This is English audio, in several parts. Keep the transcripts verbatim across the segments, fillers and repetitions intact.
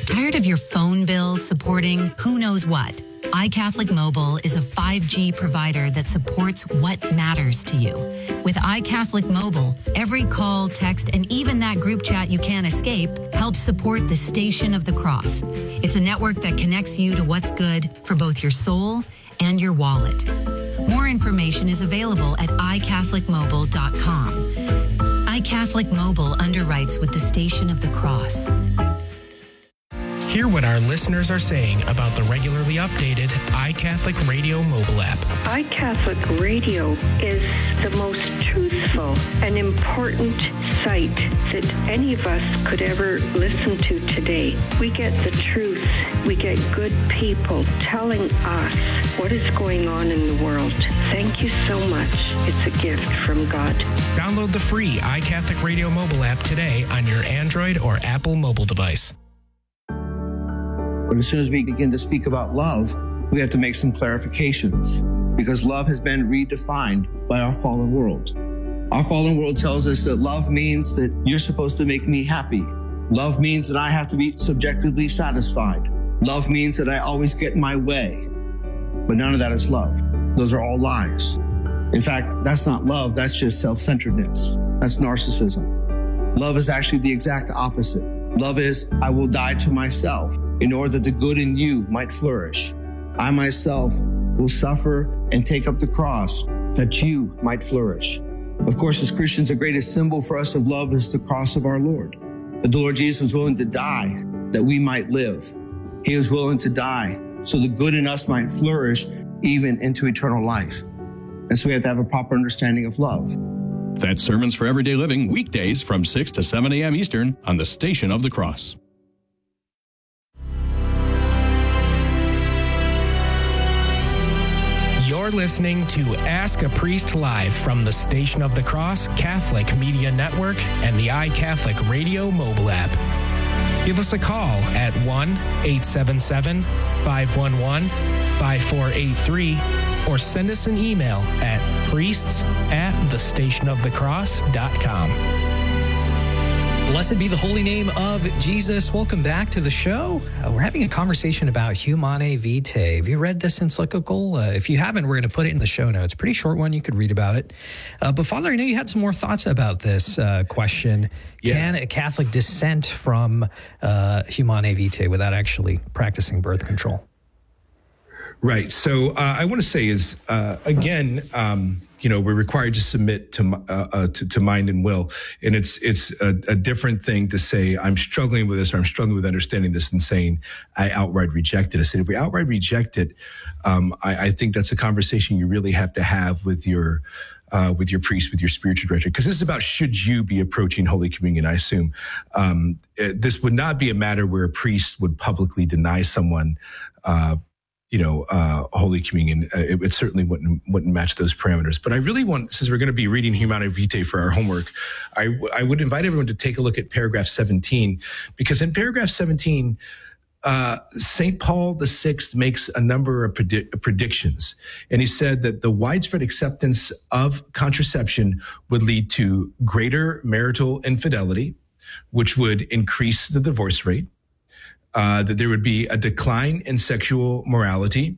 Tired of your phone bill supporting who knows what? iCatholic Mobile is a five G provider that supports what matters to you. With iCatholic Mobile, every call, text, and even that group chat you can't escape helps support the Station of the Cross. It's a network that connects you to what's good for both your soul and your wallet. More information is available at i catholic mobile dot com. iCatholic Mobile underwrites with the Station of the Cross. Hear what our listeners are saying about the regularly updated iCatholic Radio mobile app. iCatholic Radio is the most truthful and important site that any of us could ever listen to today. We get the truth. We get good people telling us what is going on in the world. Thank you so much. It's a gift from God. Download the free iCatholic Radio mobile app today on your Android or Apple mobile device. But as soon as we begin to speak about love, we have to make some clarifications because love has been redefined by our fallen world. Our fallen world tells us that love means that you're supposed to make me happy. Love means that I have to be subjectively satisfied. Love means that I always get my way. But none of that is love. Those are all lies. In fact, that's not love. That's just self-centeredness. That's narcissism. Love is actually the exact opposite. Love is, I will die to myself in order that the good in you might flourish. I myself will suffer and take up the cross that you might flourish. Of course, as Christians, the greatest symbol for us of love is the cross of our Lord. That the Lord Jesus was willing to die that we might live. He was willing to die so the good in us might flourish even into eternal life. And so we have to have a proper understanding of love. That's Sermons for Everyday Living, weekdays from six to seven a.m. Eastern on the Station of the Cross. You're listening to Ask a Priest Live from the Station of the Cross Catholic Media Network and the iCatholic Radio mobile app. Give us a call at one eight seven seven, five one one, five four eight three or send us an email at priests at the station of the cross dot com. Blessed be the holy name of Jesus. Welcome back to the show. Uh, we're having a conversation about Humanae Vitae. Have you read this encyclical? Uh, if you haven't, we're going to put it in the show notes. Pretty short one. You could read about it. Uh, but Father, I know you had some more thoughts about this uh, question. Yeah. Can a Catholic dissent from uh, Humanae Vitae without actually practicing birth control? Right. So uh, I want to say is, uh, again, um, you know, we're required to submit to, uh, uh, to to mind and will, and it's it's a, a different thing to say I'm struggling with this or I'm struggling with understanding this than saying I outright reject it. I said if we outright reject it, um, I, I think that's a conversation you really have to have with your uh, with your priest, with your spiritual director, because this is about should you be approaching Holy Communion. I assume um, it, this would not be a matter where a priest would publicly deny someone. Uh, you know, uh, Holy Communion. Uh, it, it certainly wouldn't wouldn't match those parameters. But I really want, since we're going to be reading Humanae Vitae for our homework, I, w- I would invite everyone to take a look at paragraph seventeen, because in paragraph seventeen, uh, Saint Paul the Sixth makes a number of predi- predictions. And he said that the widespread acceptance of contraception would lead to greater marital infidelity, which would increase the divorce rate. Uh, that there would be a decline in sexual morality,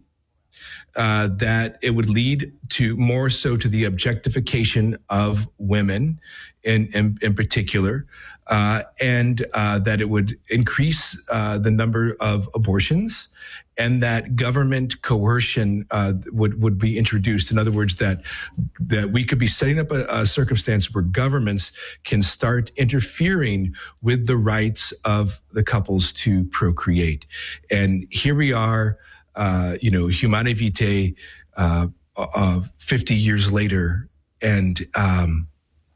uh, that it would lead to more so to the objectification of women in, in, in particular, uh, and uh, that it would increase uh, the number of abortions, and that government coercion uh, would, would be introduced. In other words, that that we could be setting up a, a circumstance where governments can start interfering with the rights of the couples to procreate. And here we are, uh, you know, Humanae Vitae, uh, uh, fifty years later, and um,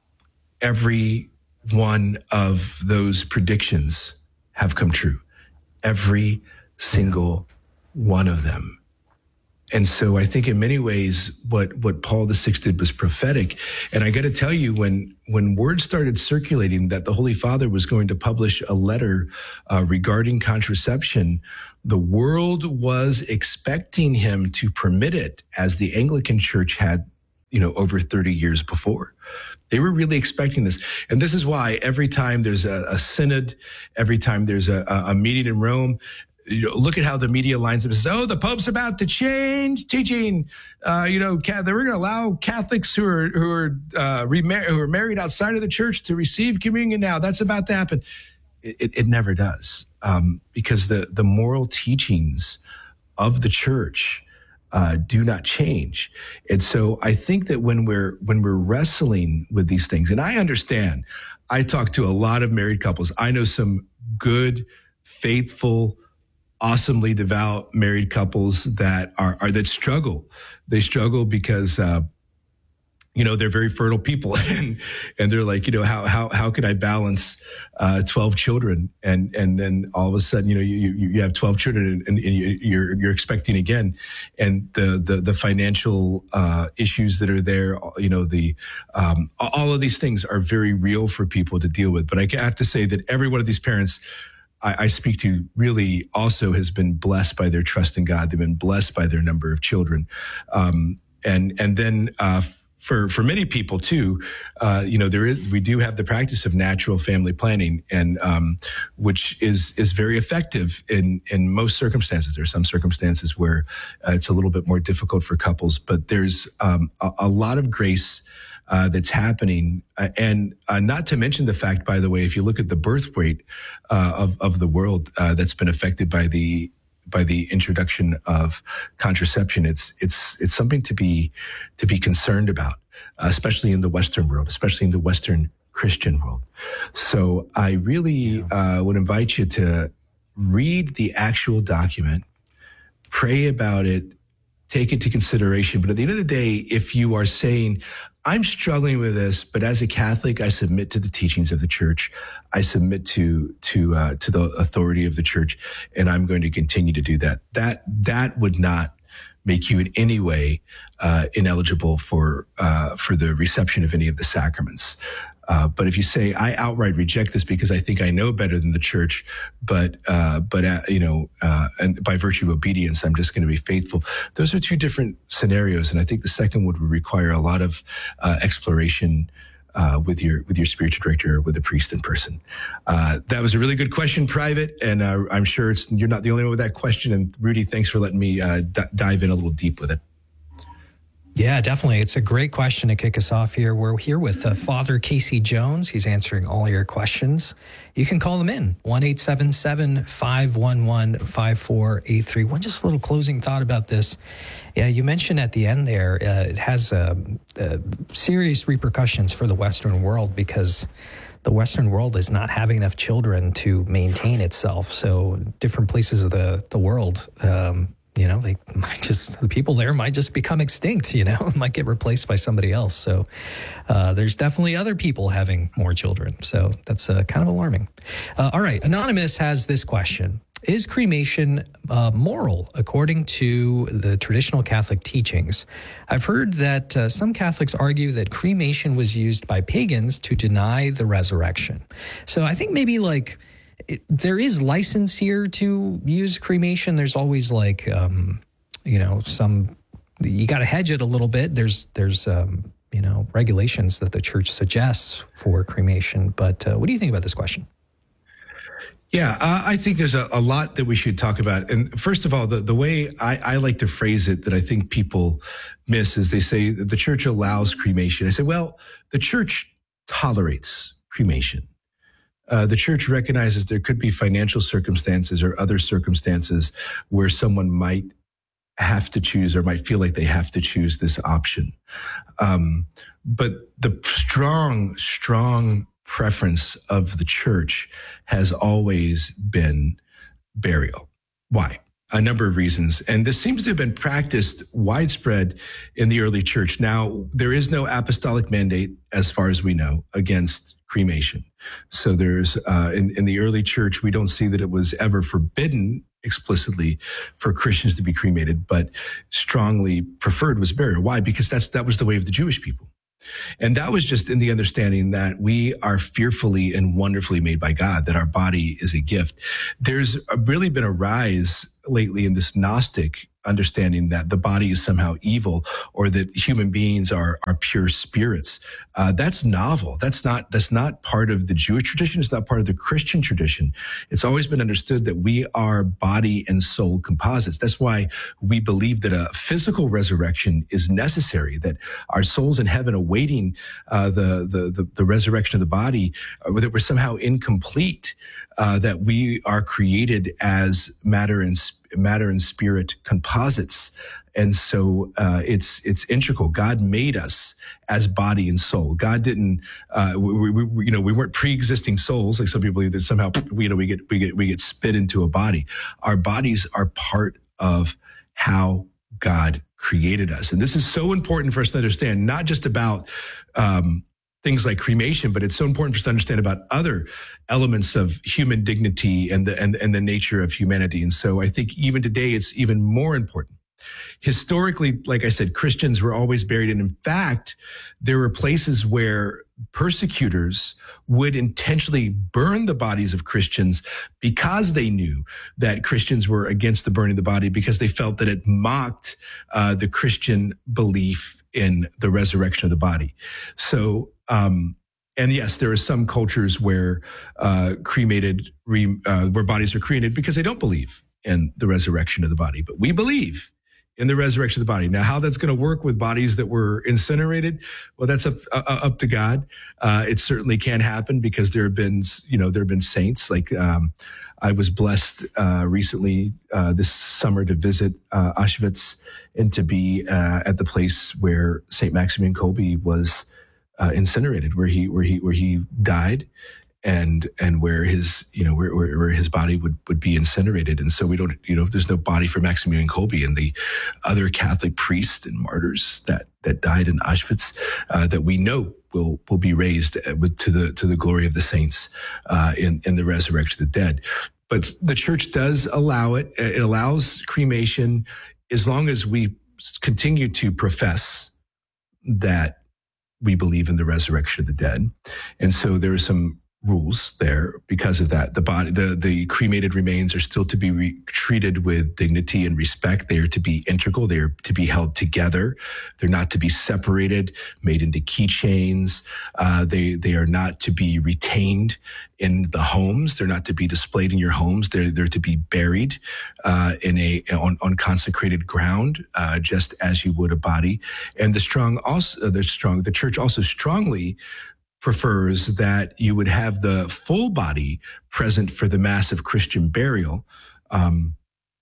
every one of those predictions have come true. Every single one of them. And so I think in many ways, what, what Paul the Sixth did was prophetic. And I got to tell you, when, when word started circulating that the Holy Father was going to publish a letter uh, regarding contraception, the world was expecting him to permit it, as the Anglican Church had you know, over thirty years before. They were really expecting this. And this is why every time there's a, a synod, every time there's a, a meeting in Rome, you know, look at how the media lines up and says, oh, the Pope's about to change teaching. Uh, you know, we're going to allow Catholics who are who are uh, remar- who are married outside of the church to receive communion now. That's about to happen. It, it, it never does, um, because the the moral teachings of the church uh, do not change. And so I think that when we're when we're wrestling with these things, and I understand, I talk to a lot of married couples. I know some good, faithful, awesomely devout married couples that are, are that struggle. They struggle because, uh, you know, they're very fertile people, and and they're like, you know, how how how can I balance uh, twelve children, and and then all of a sudden, you know, you you, you have twelve children, and, and you're you're expecting again, and the the the financial uh, issues that are there, you know, the um, all of these things are very real for people to deal with. But I have to say that every one of these parents I, I speak to really also has been blessed by their trust in God. They've been blessed by their number of children, um, and and then. Uh, For for many people too, uh, you know, there is we do have the practice of natural family planning, and um, which is is very effective in in most circumstances. There are some circumstances where uh, it's a little bit more difficult for couples, but there's um, a, a lot of grace uh, that's happening, uh, and uh, not to mention the fact, by the way, if you look at the birth rate uh, of of the world uh, that's been affected by the by the introduction of contraception, it's it's it's something to be to be concerned about, uh, especially in the Western world, especially in the Western Christian world. So I really uh, would invite you to read the actual document, pray about it, take it to consideration. But at the end of the day, if you are saying, I'm struggling with this, but as a Catholic, I submit to the teachings of the church. I submit to to uh, to the authority of the church, and I'm going to continue to do that. That that would not make you in any way uh, ineligible for uh, for the reception of any of the sacraments. Uh, but if you say, I outright reject this because I think I know better than the church, but, uh, but, uh, you know, uh, and by virtue of obedience, I'm just going to be faithful. Those are two different scenarios. And I think the second would require a lot of, uh, exploration, uh, with your, with your spiritual director or with a priest in person. Uh, that was a really good question, Private. And, uh, I'm sure it's, you're not the only one with that question. And Rudy, thanks for letting me, uh, d- dive in a little deep with it. Yeah, definitely. It's a great question to kick us off here. We're here with uh, Father Casey Jones. He's answering all your questions. You can call him in, one eight seven seven, five one one, five four eight three. One just a little closing thought about this. Yeah, you mentioned at the end there, uh, it has uh, uh, serious repercussions for the Western world because the Western world is not having enough children to maintain itself. So different places of the, the world, um, you know, they might just, the people there might just become extinct, you know, might get replaced by somebody else. So uh, there's definitely other people having more children. So that's uh, kind of alarming. Uh, all right. Anonymous has this question. Is cremation uh, moral according to the traditional Catholic teachings? I've heard that uh, some Catholics argue that cremation was used by pagans to deny the resurrection. So I think maybe like, It, there is license here to use cremation. There's always like, um, you know, some, you got to hedge it a little bit. There's, there's, um, you know, regulations that the church suggests for cremation. But uh, what do you think about this question? Yeah, uh, I think there's a, a lot that we should talk about. And first of all, the, the way I, I like to phrase it that I think people miss is they say that the church allows cremation. I say, well, the church tolerates cremation. Uh, the church recognizes there could be financial circumstances or other circumstances where someone might have to choose or might feel like they have to choose this option. Um, but the strong, strong preference of the church has always been burial. Why? A number of reasons. And this seems to have been practiced widespread in the early church. Now, there is no apostolic mandate, as far as we know, against cremation. So there's, uh, in, in the early church, we don't see that it was ever forbidden explicitly for Christians to be cremated, but strongly preferred was burial. Why? Because that's, that was the way of the Jewish people. And that was just in the understanding that we are fearfully and wonderfully made by God, that our body is a gift. There's really been a rise lately in this Gnostic understanding that the body is somehow evil or that human beings are are pure spirits. Uh, that's novel. That's not that's not part of the Jewish tradition. It's not part of the Christian tradition. It's always been understood that we are body and soul composites. That's why we believe that a physical resurrection is necessary, that our souls in heaven awaiting uh, the, the the the resurrection of the body, uh, that we're somehow incomplete, uh, that we are created as matter and spirit. matter and spirit composites. And so uh, it's it's integral. God made us as body and soul. God didn't, uh, we, we, you know, we weren't pre-existing souls like some people believe that somehow you know we get we get we get spit into a body. Our bodies are part of how God created us, and this is so important for us to understand. Not just about um, things like cremation, but it's so important for us to understand about other elements of human dignity and the and, and the nature of humanity. And so I think even today, it's even more important. Historically, like I said, Christians were always buried. And in fact, there were places where persecutors would intentionally burn the bodies of Christians because they knew that Christians were against the burning of the body, because they felt that it mocked uh, the Christian belief in the resurrection of the body. So, um, and yes, there are some cultures where uh, cremated, re, uh, where bodies are cremated because they don't believe in the resurrection of the body. But we believe in the resurrection of the body. Now, how that's going to work with bodies that were incinerated, well, that's up uh, up to God. Uh, it certainly can happen because there have been, you know, there have been saints. Like um, I was blessed uh, recently uh, this summer to visit uh, Auschwitz and to be uh, at the place where Saint Maximilian Kolbe was uh, incinerated, where he where he where he died. And and where his you know where, where where his body would would be incinerated, and so we don't you know there's no body for Maximilian Kolbe and the other Catholic priests and martyrs that that died in Auschwitz uh, that we know will will be raised with to the to the glory of the saints uh, in in the resurrection of the dead. But the church does allow it. It allows cremation as long as we continue to profess that we believe in the resurrection of the dead, and so there are some rules there because of that. The body, the, the cremated remains are still to be re- treated with dignity and respect. They are to be integral. They are to be held together. They're not to be separated, made into keychains. Uh, they, they are not to be retained in the homes. They're not to be displayed in your homes. They're, they're to be buried, uh, in a, on, on consecrated ground, uh, just as you would a body. And the strong also, uh, the strong, the church also strongly prefers that you would have the full body present for the massive Christian burial, um,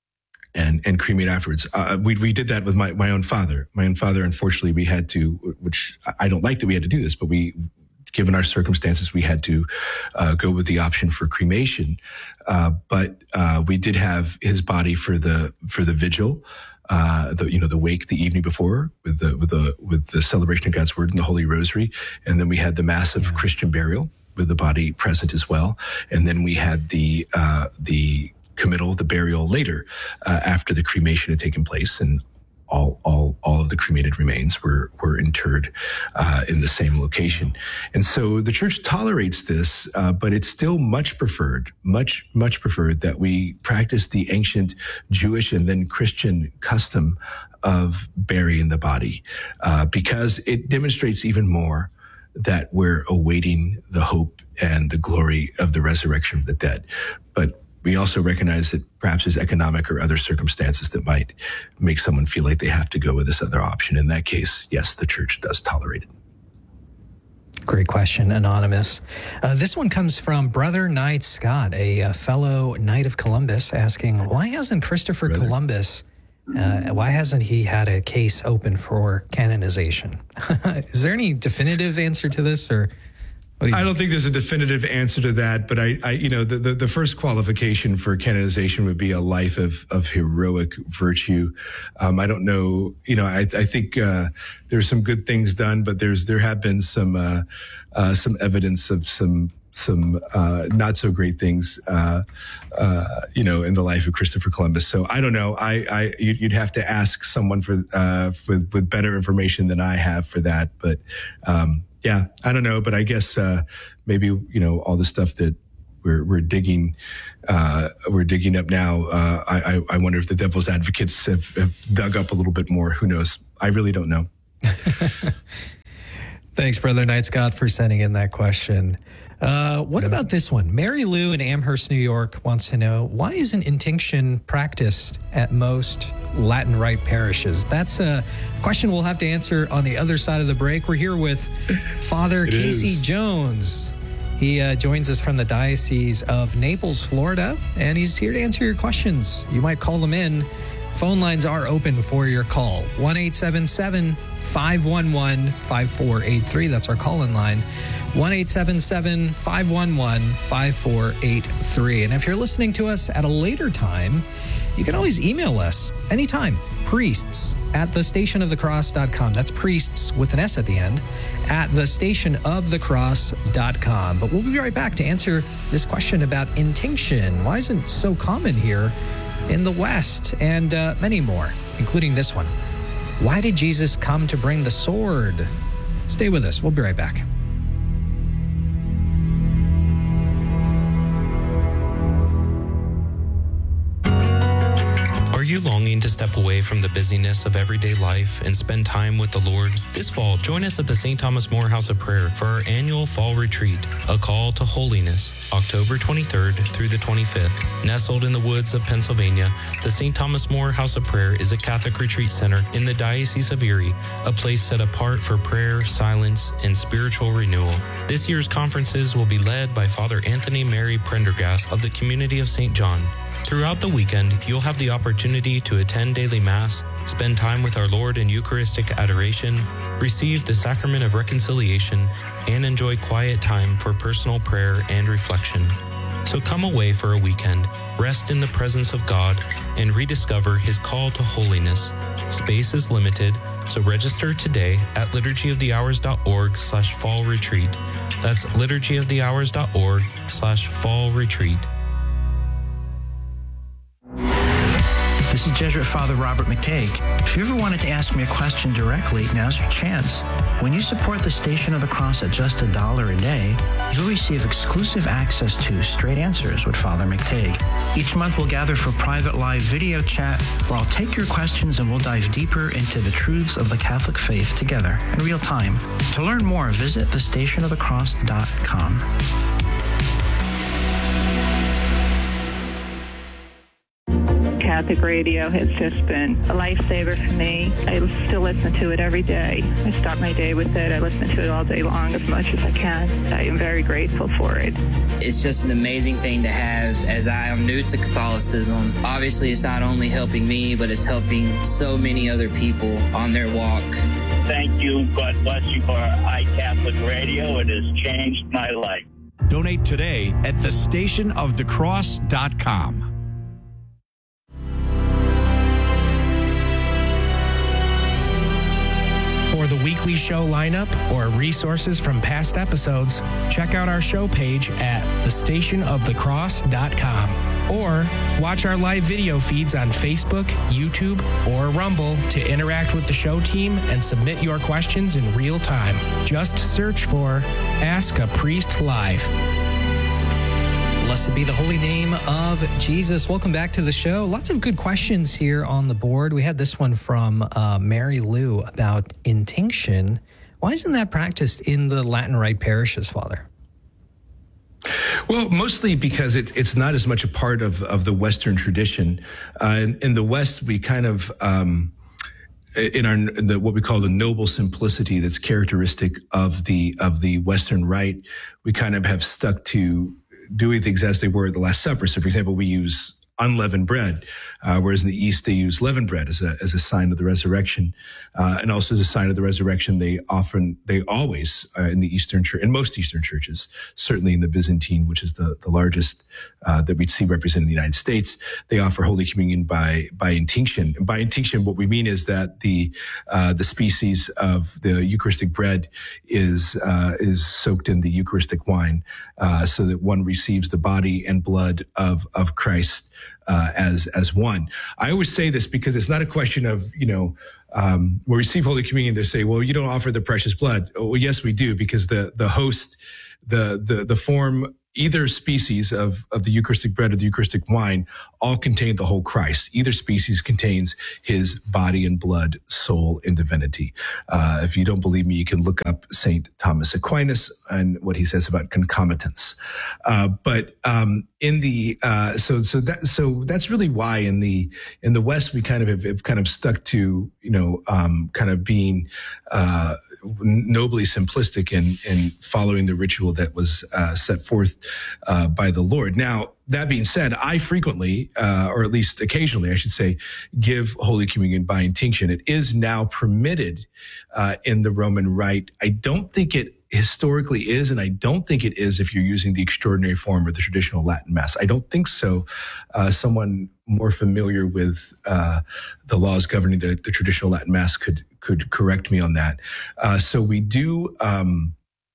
and and cremate afterwards. Uh, we we did that with my my own father. My own father, unfortunately, we had to, which I don't like that we had to do this, but we, given our circumstances, we had to uh, go with the option for cremation. Uh, but uh, we did have his body for the for the vigil. Uh, the, you know, the wake the evening before with the, with the, with the celebration of God's word and the Holy Rosary. And then we had the massive Christian burial with the body present as well. And then we had the, uh, the committal, the burial later, uh, after the cremation had taken place, and all, all, all of the cremated remains were, were interred, uh, in the same location. And so the church tolerates this, uh, but it's still much preferred, much, much preferred that we practice the ancient Jewish and then Christian custom of burying the body, uh, because it demonstrates even more that we're awaiting the hope and the glory of the resurrection of the dead. But we also recognize that perhaps there's economic or other circumstances that might make someone feel like they have to go with this other option. In that case, yes, the church does tolerate it. Great question, Anonymous. Uh, this one comes from Brother Knight Scott, a, a fellow Knight of Columbus, asking, why hasn't Christopher Brother. Columbus, uh, why hasn't he had a case open for canonization? Is there any definitive answer to this, or... Do I don't think there's a definitive answer to that, but I, I you know, the, the, the first qualification for canonization would be a life of, of heroic virtue. Um, I don't know, you know, I, I think, uh, there's some good things done, but there's, there have been some, uh, uh, some evidence of some, some, uh, not so great things, uh, uh, you know, in the life of Christopher Columbus. So I don't know. I, I, you'd have to ask someone for, uh, with, with better information than I have for that. But, um, yeah, I don't know, but I guess uh, maybe, you know, all the stuff that we're we're digging uh, we're digging up now. Uh, I I wonder if the devil's advocates have, have dug up a little bit more. Who knows? I really don't know. Thanks, Brother Knight Scott, for sending in that question. Uh, what yeah. about this one? Mary Lou in Amherst, New York wants to know, why isn't intinction practiced at most Latin Rite parishes? That's a question we'll have to answer on the other side of the break. We're here with Father it Casey is. Jones. He uh, joins us from the Diocese of Naples, Florida, and he's here to answer your questions. You might call them in. Phone lines are open for your call. one eight seven seven, five one one, five four eight three. That's our call-in line. one eight seven seven, five one one, five four eight three. And if you're listening to us at a later time, you can always email us anytime. Priests at the station of the cross dot com. That's priests with an S at the end at the station of the cross dot com. But we'll be right back to answer this question about intinction. Why isn't it so common here in the West? And uh, many more, including this one. Why did Jesus come to bring the sword? Stay with us. We'll be right back. Are you longing to step away from the busyness of everyday life and spend time with the Lord? This fall, join us at the Saint Thomas More House of Prayer for our annual fall retreat, A Call to Holiness, October twenty-third through the twenty-fifth. Nestled in the woods of Pennsylvania, the Saint Thomas More House of Prayer is a Catholic retreat center in the Diocese of Erie, a place set apart for prayer, silence, and spiritual renewal. This year's conferences will be led by Father Anthony Mary Prendergast of the Community of Saint John. Throughout the weekend, you'll have the opportunity to attend daily Mass, spend time with our Lord in Eucharistic adoration, receive the Sacrament of Reconciliation, and enjoy quiet time for personal prayer and reflection. So come away for a weekend, rest in the presence of God, and rediscover His call to holiness. Space is limited, so register today at liturgyofthehours.org slash fall retreat. That's liturgyofthehours.org slash fall retreat. This is Jesuit Father Robert McTague. If you ever wanted to ask me a question directly, now's your chance. When you support the Station of the Cross at just a dollar a day, you'll receive exclusive access to Straight Answers with Father McTague. Each month we'll gather for private live video chat where I'll take your questions and we'll dive deeper into the truths of the Catholic faith together in real time. To learn more, visit the station of the cross dot com. Catholic radio has just been a lifesaver for me. I still listen to it every day. I start my day with it. I listen to it all day long as much as I can. I am very grateful for it. It's just an amazing thing to have as I am new to Catholicism. Obviously, it's not only helping me, but it's helping so many other people on their walk. Thank you. God bless you for iCatholic Radio. It has changed my life. Donate today at the station of the cross dot com. For the weekly show lineup or resources from past episodes, check out our show page at the station of the cross dot com or watch our live video feeds on Facebook, YouTube, or Rumble to interact with the show team and submit your questions in real time. Just search for Ask a Priest Live. Blessed be the holy name of Jesus. Welcome back to the show. Lots of good questions here on the board. We had this one from uh, Mary Lou about intinction. Why isn't that practiced in the Latin Rite parishes, Father? Well, mostly because it, it's not as much a part of, of the Western tradition. Uh, in, in the West, we kind of... Um, in our the, what we call the noble simplicity that's characteristic of the of the Western Rite, we kind of have stuck to doing things as they were at the Last Supper. So, for example, we use unleavened bread, uh, whereas in the East they use leavened bread as a as a sign of the resurrection, uh, and also as a sign of the resurrection. They often, they always uh, in the Eastern Church, in most Eastern churches, certainly in the Byzantine, which is the the largest uh, that we'd see represented in the United States, they offer Holy Communion by by intinction. And by intinction, what we mean is that the uh, the species of the Eucharistic bread is uh, is soaked in the Eucharistic wine, uh, so that one receives the body and blood of of Christ. Uh, as as one. I always say this because it's not a question of, you know, um, we receive Holy Communion, they say, well, you don't offer the precious blood. Well, yes, we do, because the the host, the the the form either species of, of the Eucharistic bread or the Eucharistic wine all contain the whole Christ. Either species contains his body and blood, soul, and divinity. Uh, if you don't believe me, you can look up Saint Thomas Aquinas and what he says about concomitance. Uh, but um, in the uh, so so that so that's really why in the in the West we kind of have, have kind of stuck to you know um, kind of being uh, nobly simplistic in in following the ritual that was uh, set forth uh, by the Lord. Now, that being said, I frequently, uh, or at least occasionally, I should say, give Holy Communion by intinction. It is now permitted uh, in the Roman Rite. I don't think it historically is, and I don't think it is if you're using the extraordinary form or the traditional Latin Mass. I don't think so. Uh, someone more familiar with uh, the laws governing the, the traditional Latin Mass could could correct me on that. Uh, so we do, um,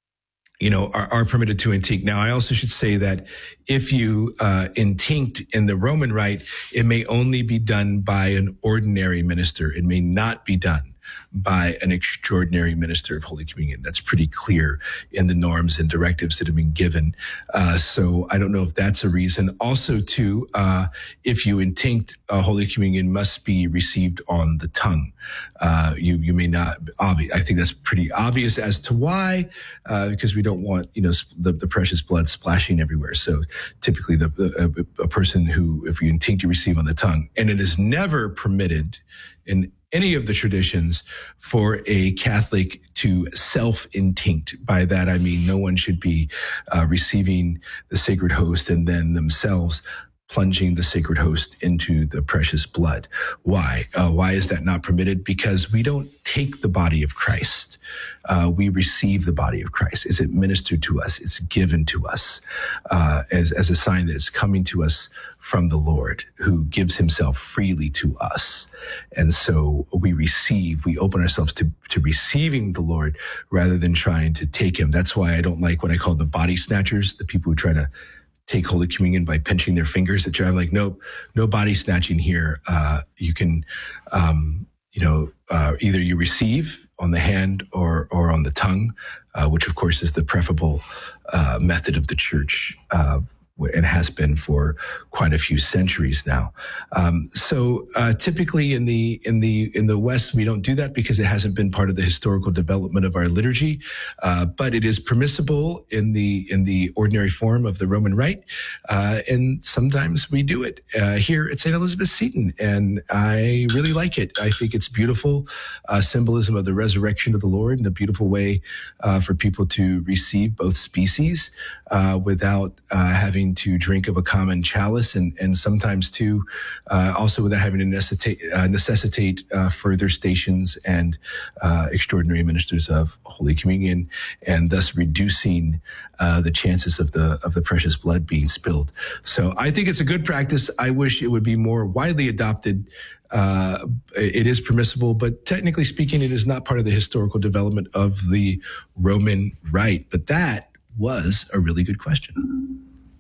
you know, are, are permitted to intinct. Now, I also should say that if you uh, intinct in the Roman Rite, it may only be done by an ordinary minister. It may not be done by an extraordinary minister of Holy Communion. That's pretty clear in the norms and directives that have been given. Uh, so I don't know if that's a reason. Also, too, uh, if you intinct, uh, Holy Communion must be received on the tongue. Uh, you you may not. Obvi- I think that's pretty obvious as to why, uh, because we don't want you know the, the precious blood splashing everywhere. So typically, the, the a, a person who, if you intinct, you receive on the tongue, and it is never permitted in any of the traditions for a Catholic to self-intinct. By that, I mean no one should be uh, receiving the sacred host and then themselves plunging the sacred host into the precious blood. Why? Uh, why is that not permitted? Because we don't take the body of Christ. Uh, we receive the body of Christ. It's administered to us. It's given to us uh, as, as a sign that it's coming to us from the Lord, who gives himself freely to us. And so we receive, we open ourselves to, to receiving the Lord rather than trying to take him. That's why I don't like what I call the body snatchers, the people who try to take Holy Communion by pinching their fingers. That I'm like, no, no body snatching here. Uh, you can, um, you know, uh, either you receive on the hand or or on the tongue, uh, which of course is the preferable uh, method of the Church, uh, and has been for quite a few centuries now. Um, so uh, typically in the in the in the West, we don't do that because it hasn't been part of the historical development of our liturgy. Uh, but it is permissible in the in the ordinary form of the Roman Rite, uh, and sometimes we do it uh, here at Saint Elizabeth Seton, and I really like it. I think it's beautiful uh, symbolism of the resurrection of the Lord, and a beautiful way uh, for people to receive both species uh, without uh, having to drink of a common chalice, and, and sometimes too, uh, also without having to necessitate, uh, necessitate uh, further stations and uh, extraordinary ministers of Holy Communion, and thus reducing uh, the chances of the of the precious blood being spilled. So I think it's a good practice. I wish it would be more widely adopted. Uh, it is permissible, but technically speaking, it is not part of the historical development of the Roman Rite. But that was a really good question.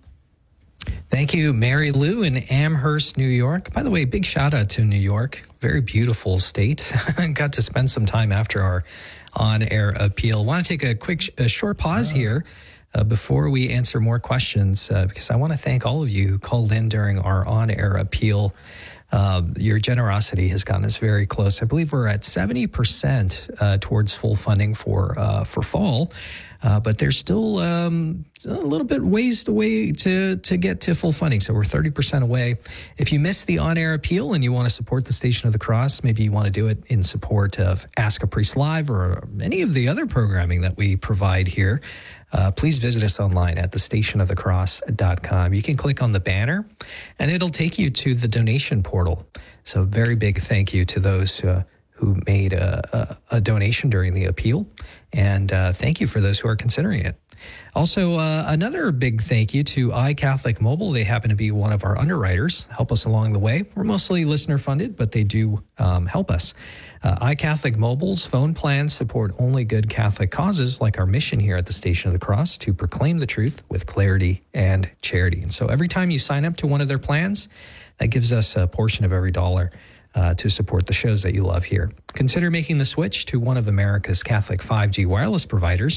Thank you, Mary Lou in Amherst, New York. By the way, big shout out to New York. Very beautiful state. Got to spend some time after our on-air appeal. Want to take a quick, a short pause here uh, before we answer more questions, uh, because I want to thank all of you who called in during our on-air appeal. Uh, your generosity has gotten us very close. I believe we're at seventy percent uh, towards full funding for uh, for fall. Uh, but there's still um, a little bit ways away to, to get to full funding. So we're thirty percent away. If you missed the on-air appeal and you want to support the Station of the Cross, maybe you want to do it in support of Ask a Priest Live or any of the other programming that we provide here, uh, please visit us online at the station of the cross dot com. You can click on the banner and it'll take you to the donation portal. So very big thank you to those uh, who made a, a, a donation during the appeal. And uh, thank you for those who are considering it. Also, uh, another big thank you to iCatholic Mobile. They happen to be one of our underwriters, help us along the way. We're mostly listener funded, but they do um, help us. Uh, iCatholic Mobile's phone plans support only good Catholic causes, like our mission here at the Station of the Cross, to proclaim the truth with clarity and charity. And so every time you sign up to one of their plans, that gives us a portion of every dollar Uh, to support the shows that you love here. Consider making the switch to one of America's Catholic five G wireless providers.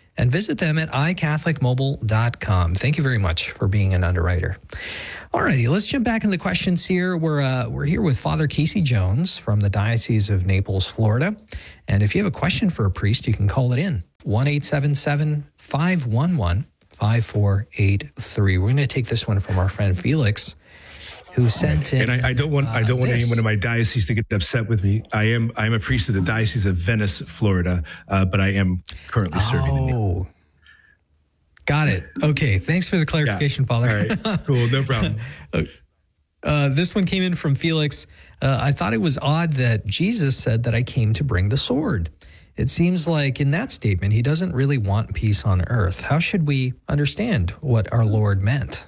and visit them at i catholic mobile dot com. Thank you very much for being an underwriter. All righty, let's jump back in the questions here. We're uh, we're here with Father Casey Jones from the Diocese of Naples, Florida. And if you have a question for a priest, you can call it in. one eight seven seven, five one one, five four eight three. We're going to take this one from our friend Felix, who sent in. And I, I don't want uh, I don't want this. anyone in my diocese to get upset with me. I am I am a priest of the Diocese of Venice, Florida, uh, but I am currently serving. Oh, in got it. Okay, thanks for the clarification, yeah. Father. All right, cool, no problem. uh, this one came in from Felix. Uh, I thought it was odd that Jesus said that I came to bring the sword. It seems like in that statement, he doesn't really want peace on earth. How should we understand what our Lord meant?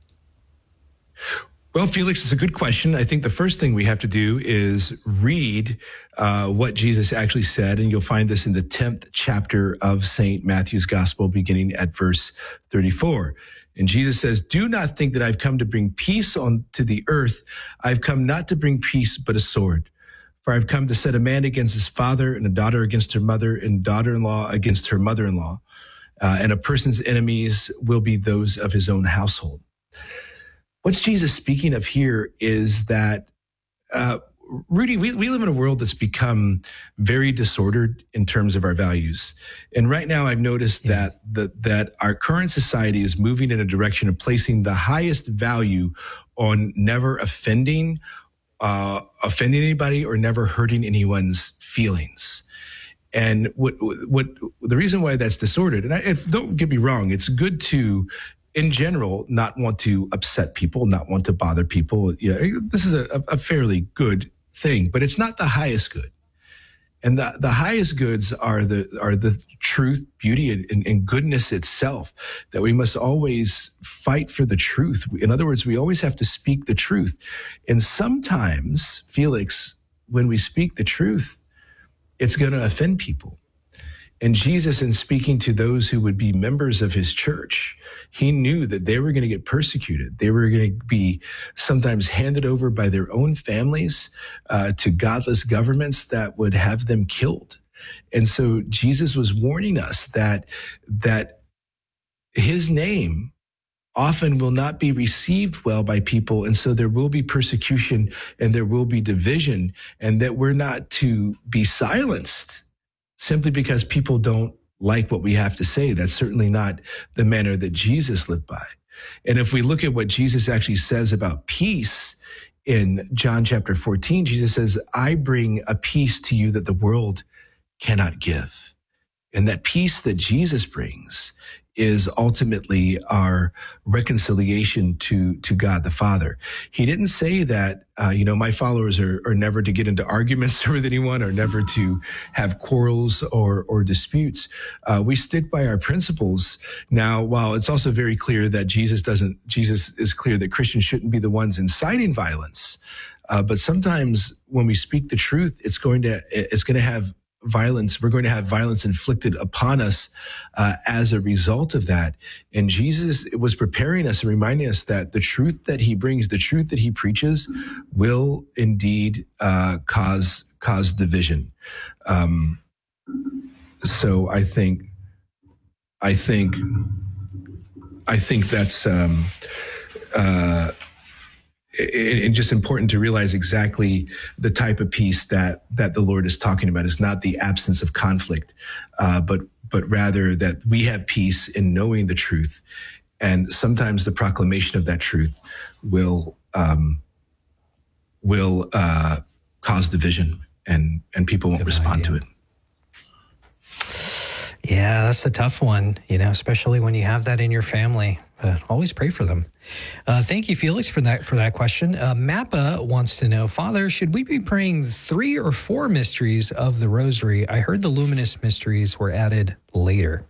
Well, Felix, it's a good question. I think the first thing we have to do is read uh, what Jesus actually said, and you'll find this in the tenth chapter of Saint Matthew's Gospel, beginning at verse thirty-four. And Jesus says, "Do not think that I've come to bring peace on to the earth. I've come not to bring peace, but a sword. For I've come to set a man against his father, and a daughter against her mother, and daughter-in-law against her mother-in-law. Uh, and a person's enemies will be those of his own household." What's Jesus speaking of here is that, uh, Rudy, we, we live in a world that's become very disordered in terms of our values. And right now I've noticed yeah. that, that, that our current society is moving in a direction of placing the highest value on never offending, uh, offending anybody or never hurting anyone's feelings. And what, what, the reason why that's disordered, and I, if, don't get me wrong, it's good to, in general, not want to upset people, not want to bother people. You know, this is a, a fairly good thing, but it's not the highest good. And the, the highest goods are the are the truth, beauty, and, and goodness itself, that we must always fight for the truth. In other words, we always have to speak the truth. And sometimes, Felix, when we speak the truth, it's going to offend people. And Jesus, in speaking to those who would be members of his church, he knew that they were going to get persecuted. They were going to be sometimes handed over by their own families uh, to godless governments that would have them killed. And so Jesus was warning us that, that his name often will not be received well by people. And so there will be persecution and there will be division, and that we're not to be silenced simply because people don't like what we have to say. That's certainly not the manner that Jesus lived by. And if we look at what Jesus actually says about peace in John chapter fourteen, Jesus says, "I bring a peace to you that the world cannot give." And that peace that Jesus brings is ultimately our reconciliation to, to God the Father. He didn't say that, uh, you know, my followers are, are never to get into arguments with anyone, or never to have quarrels or, or disputes. Uh, we stick by our principles. Now, while it's also very clear that Jesus doesn't, Jesus is clear that Christians shouldn't be the ones inciting violence. Uh, but sometimes when we speak the truth, it's going to, it's going to have violence. We're going to have violence inflicted upon us uh, as a result of that. And Jesus was preparing us and reminding us that the truth that he brings, the truth that he preaches, will indeed uh, cause cause division. Um, so I think, I think, I think that's. Um, uh, And just important to realize exactly the type of peace that that the Lord is talking about is not the absence of conflict, uh, but but rather that we have peace in knowing the truth, and sometimes the proclamation of that truth will um, will uh, cause division, and and people won't Good respond idea. to it. Yeah, that's a tough one, you know, especially when you have that in your family. Uh, always pray for them. Uh, thank you, Felix, for that for that question. Uh, Mappa wants to know, Father, should we be praying three or four mysteries of the Rosary? I heard the luminous mysteries were added later.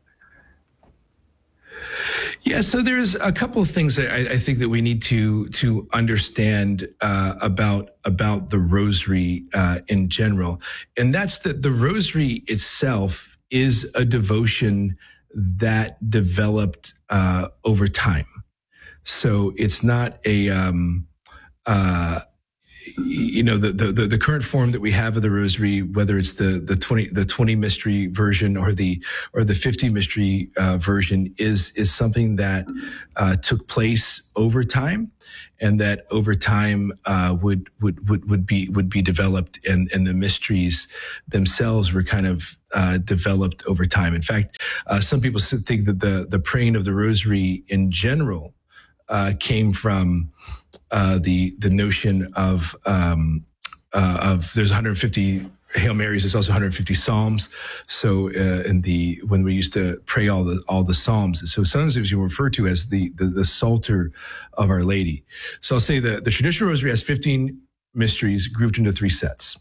Yeah, so there's a couple of things that I, I think that we need to to understand uh, about about the Rosary uh, in general, and that's that the Rosary itself is a devotion that developed uh, over time. So it's not a, um, uh, you know, the, the, the current form that we have of the rosary, whether it's the, the twenty, the twenty mystery version or the, or the fifty mystery uh, version is, is something that uh, took place over time, and that over time uh, would, would, would, would be, would be developed, and, and the mysteries themselves were kind of uh, developed over time. In fact, uh, some people think that the, the praying of the rosary in general uh, came from Uh, the the notion of um, uh, of there's one hundred fifty Hail Marys. There's also one hundred fifty Psalms. So uh, in the when we used to pray all the all the Psalms, so sometimes it was referred to as the, the the Psalter of Our Lady. So I'll say the the traditional rosary has fifteen mysteries grouped into three sets.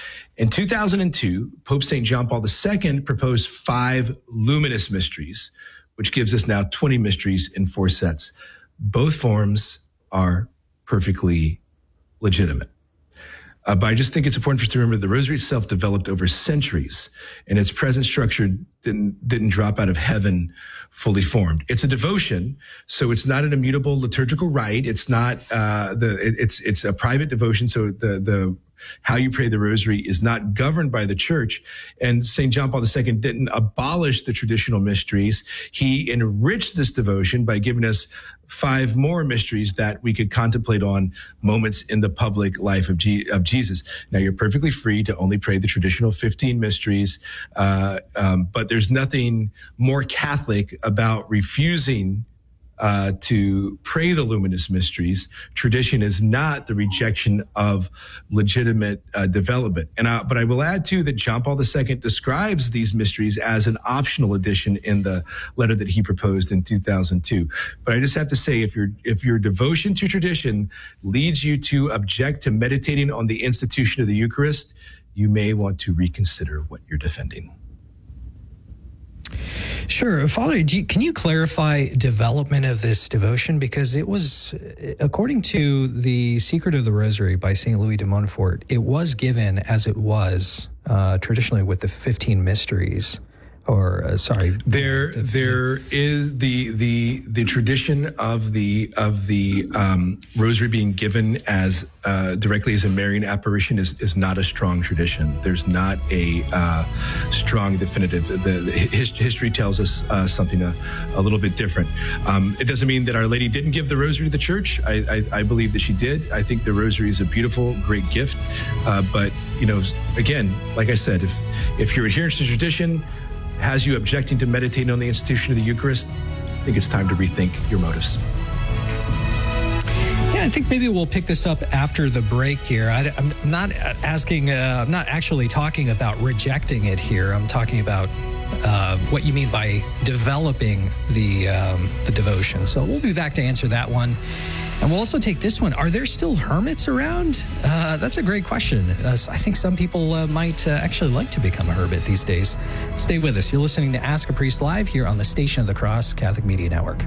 In two thousand two, Pope Saint John Paul the Second proposed five luminous mysteries, which gives us now twenty mysteries in four sets. Both forms are perfectly legitimate. Uh, but I just think it's important for us to remember the rosary itself developed over centuries, and its present structure didn't, didn't drop out of heaven fully formed. It's a devotion, so it's not an immutable liturgical rite. It's not, uh, the, it, it's, it's a private devotion. So the, the, how you pray the rosary is not governed by the church. And Saint John Paul the Second didn't abolish the traditional mysteries. He enriched this devotion by giving us five more mysteries that we could contemplate on moments in the public life of, G- of Jesus. Now, you're perfectly free to only pray the traditional fifteen mysteries, uh, um, but there's nothing more Catholic about refusing Uh, to pray the luminous mysteries. Tradition is not the rejection of legitimate uh, development. And I, but I will add too that John Paul the Second describes these mysteries as an optional addition in the letter that he proposed in two thousand two. But I just have to say, if your if your devotion to tradition leads you to object to meditating on the institution of the Eucharist, you may want to reconsider what you're defending. Sure. Father, do you, can you clarify development of this devotion? Because it was, according to The Secret of the Rosary by Saint Louis de Montfort, it was given as it was uh, traditionally with the fifteen mysteries. Or uh, sorry, there the, there is the the the tradition of the of the um, rosary being given as uh, directly as a Marian apparition is is not a strong tradition. There's not a uh, strong definitive. The, the his, history tells us uh, something a, a little bit different. Um, it doesn't mean that Our Lady didn't give the rosary to the church. I, I, I believe that she did. I think the rosary is a beautiful, great gift. Uh, but you know, again, like I said, if if your adherence to tradition has you objecting to meditating on the institution of the Eucharist, I think it's time to rethink your motives. Yeah, I think maybe we'll pick this up after the break here. I, I'm not asking, uh, I'm not actually talking about rejecting it here. I'm talking about uh, what you mean by developing the um, the devotion. So we'll be back to answer that one. And we'll also take this one. Are there still hermits around? Uh, that's a great question. Uh, I think some people uh, might uh, actually like to become a hermit these days. Stay with us. You're listening to Ask a Priest Live here on the Station of the Cross Catholic Media Network.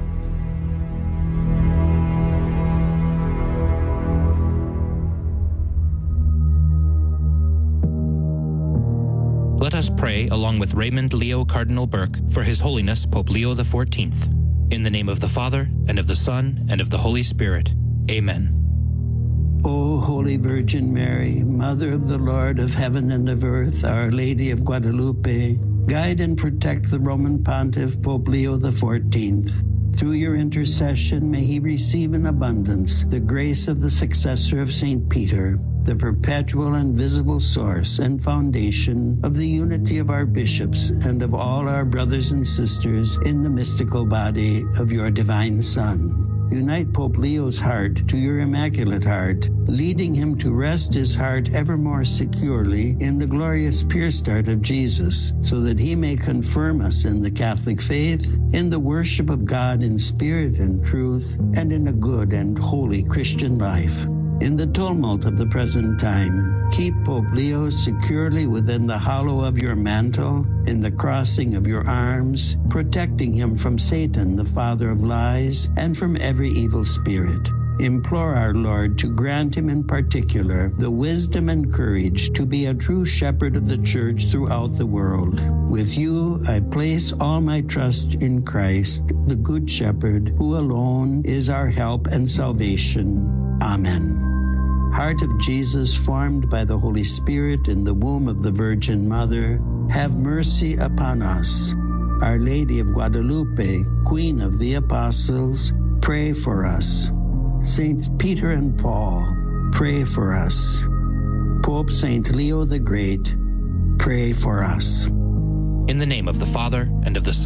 Let us pray along with Raymond Leo Cardinal Burke for His Holiness Pope Leo the fourteenth. In the name of the Father, and of the Son, and of the Holy Spirit. Amen. O Holy Virgin Mary, Mother of the Lord of heaven and of earth, Our Lady of Guadalupe, guide and protect the Roman Pontiff Pope Leo the fourteenth. Through your intercession, may he receive in abundance the grace of the successor of Saint Peter, the perpetual and visible source and foundation of the unity of our bishops and of all our brothers and sisters in the mystical body of your divine Son. Unite Pope Leo's heart to your Immaculate Heart, leading him to rest his heart ever more securely in the glorious pure start of Jesus, so that he may confirm us in the Catholic faith, in the worship of God in spirit and truth, and in a good and holy Christian life. In the tumult of the present time, keep Pope Leo securely within the hollow of your mantle, in the crossing of your arms, protecting him from Satan, the father of lies, and from every evil spirit. Implore our Lord to grant him in particular the wisdom and courage to be a true shepherd of the church throughout the world. With you, I place all my trust in Christ, the Good Shepherd, who alone is our help and salvation. Amen. Heart of Jesus, formed by the Holy Spirit in the womb of the Virgin Mother, have mercy upon us. Our Lady of Guadalupe, Queen of the Apostles, pray for us. Saints Peter and Paul, pray for us. Pope Saint Leo the Great, pray for us. In the name of the Father, and of the Son,